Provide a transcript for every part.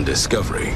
on Discovery.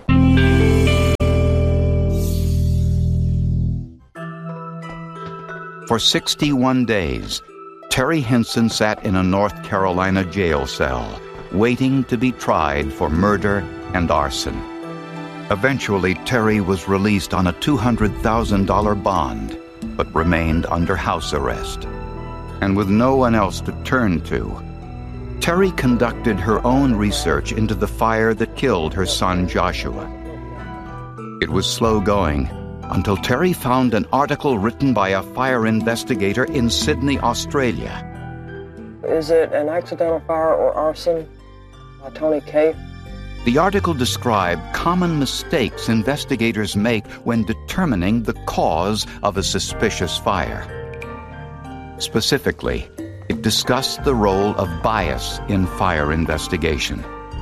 For 61 days, Terry Hinson sat in a North Carolina jail cell, waiting to be tried for murder and arson. Eventually, Terry was released on a $200,000 bond, but remained under house arrest. And with no one else to turn to, Terry conducted her own research into the fire that killed her son Joshua. It was slow going until Terry found an article written by a fire investigator in Sydney, Australia. Is it an accidental fire or arson? By Tony Kaye. The article described common mistakes investigators make when determining the cause of a suspicious fire. Specifically, it discussed the role of bias in fire investigation.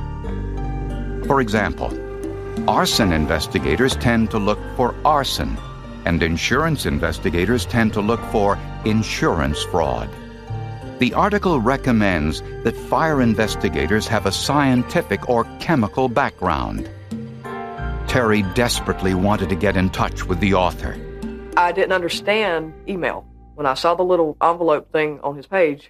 For example, arson investigators tend to look for arson, and insurance investigators tend to look for insurance fraud. The article recommends that fire investigators have a scientific or chemical background. Terry desperately wanted to get in touch with the author. I didn't understand email. When I saw the little envelope thing on his page,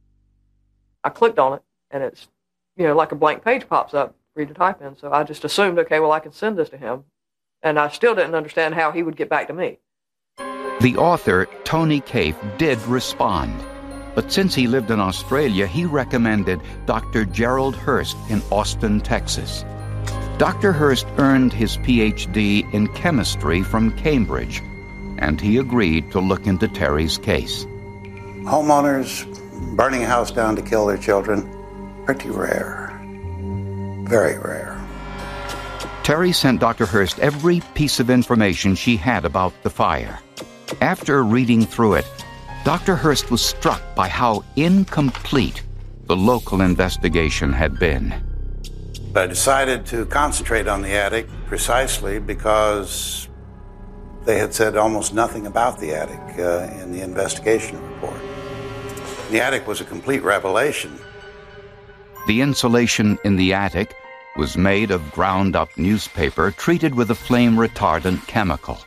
I clicked on it, and it's, like a blank page pops up for you to type in. So I just assumed, okay, well, I can send this to him. And I still didn't understand how he would get back to me. The author, Tony Kaye, did respond. But since he lived in Australia, he recommended Dr. Gerald Hurst in Austin, Texas. Dr. Hurst earned his Ph.D. in chemistry from Cambridge, and he agreed to look into Terry's case. Homeowners burning a house down to kill their children, pretty rare. Very rare. Terry sent Dr. Hurst every piece of information she had about the fire. After reading through it, Dr. Hurst was struck by how incomplete the local investigation had been. I decided to concentrate on the attic precisely because they had said almost nothing about the attic in the investigation report. The attic was a complete revelation. The insulation in the attic was made of ground-up newspaper treated with a flame-retardant chemical.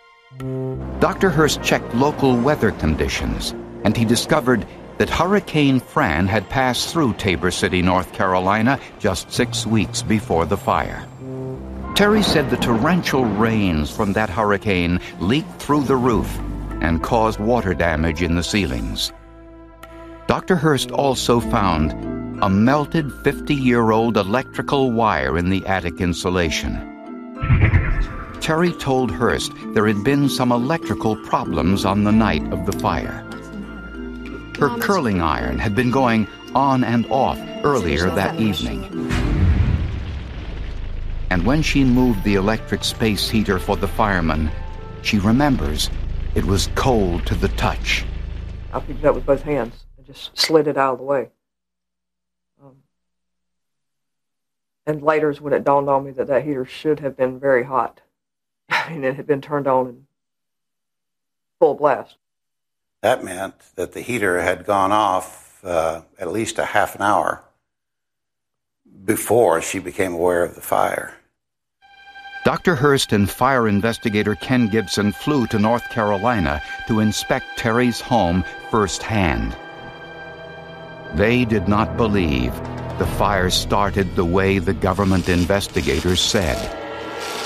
Dr. Hurst checked local weather conditions, and he discovered that Hurricane Fran had passed through Tabor City, North Carolina, just 6 weeks before the fire. Terry said the torrential rains from that hurricane leaked through the roof and caused water damage in the ceilings. Dr. Hurst also found a melted 50-year-old electrical wire in the attic insulation. Terry told Hurst there had been some electrical problems on the night of the fire. Her curling iron had been going on and off earlier that evening. And when she moved the electric space heater for the firemen, she remembers it was cold to the touch. I picked it up with both hands and just slid it out of the way. And later is when it dawned on me that heater should have been very hot. I mean, it had been turned on in full blast. That meant that the heater had gone off at least a half an hour before she became aware of the fire. Dr. Hurst and fire investigator Ken Gibson flew to North Carolina to inspect Terry's home firsthand. They did not believe the fire started the way the government investigators said.